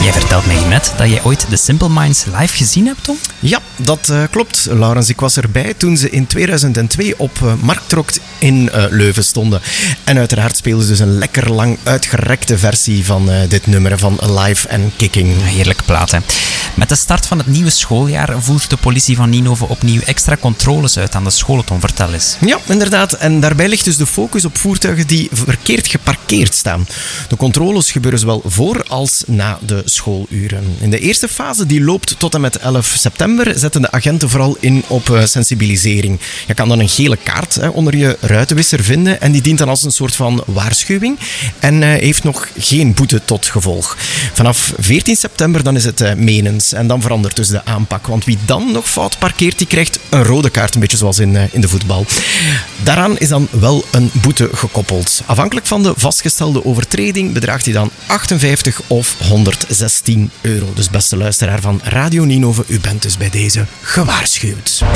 Jij vertelt mij net dat jij ooit de Simple Minds live gezien hebt, Tom? Ja, dat klopt, Laurens. Ik was erbij toen ze in 2002 op Marktrokt in Leuven stonden. En uiteraard speelden ze dus een lekker lang uitgerekte versie van dit nummer van Alive and Kicking. Heerlijke plaat, hè. Met de start van het nieuwe schooljaar voert de politie van Ninove opnieuw extra controles uit aan de scholen, Tom. Vertel eens. Ja, inderdaad. En daarbij ligt dus de focus op voertuigen die verkeerd geparkeerd staan. De controles gebeuren zowel voor als na de schooluren. In de eerste fase, die loopt tot en met 11 september, zetten de agenten vooral in op sensibilisering. Je kan dan een gele kaart onder je ruitenwisser vinden en die dient dan als een soort van waarschuwing en heeft nog geen boete tot gevolg. Vanaf 14 september dan is het menens en dan verandert dus de aanpak. Want wie dan nog fout parkeert, die krijgt een rode kaart, een beetje zoals in de voetbal. Daaraan is dan wel een boete gekoppeld. Afhankelijk van de vastgestelde overtreding bedraagt die dan 58 of 116 euro. Dus beste luisteraar van Radio Ninove, u bent dus bij deze gewaarschuwd.